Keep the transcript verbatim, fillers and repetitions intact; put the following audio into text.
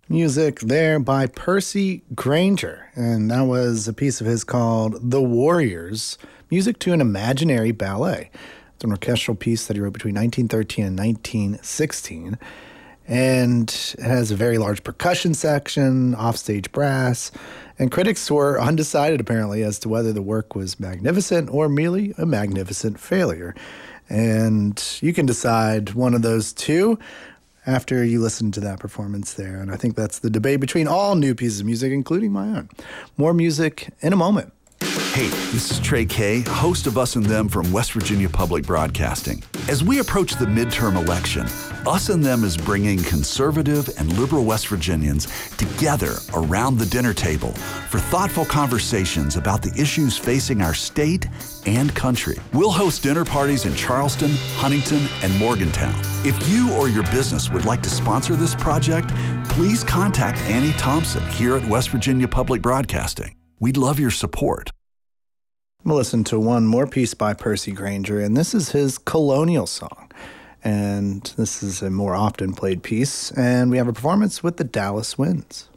Music there by Percy Grainger, and that was a piece of his called The Warriors, music to an imaginary ballet. It's an orchestral piece that he wrote between nineteen thirteen and nineteen sixteen, and it has a very large percussion section, offstage brass, and critics were undecided apparently as to whether the work was magnificent or merely a magnificent failure. And you can decide one of those two after you listen to that performance there. And I think that's the debate between all new pieces of music, including my own. More music in a moment. Hey, this is Trey Kay, host of Us and Them from West Virginia Public Broadcasting. As we approach the midterm election, Us and Them is bringing conservative and liberal West Virginians together around the dinner table for thoughtful conversations about the issues facing our state and country. We'll host dinner parties in Charleston, Huntington, and Morgantown. If you or your business would like to sponsor this project, please contact Annie Thompson here at West Virginia Public Broadcasting. We'd love your support. We'll listen to one more piece by Percy Grainger, and this is his Colonial Song. And this is a more often played piece, and we have a performance with the Dallas Winds.